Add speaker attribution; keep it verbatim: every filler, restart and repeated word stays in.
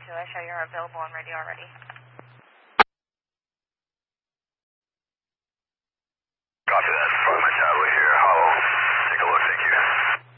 Speaker 1: two. I show you are available and ready already.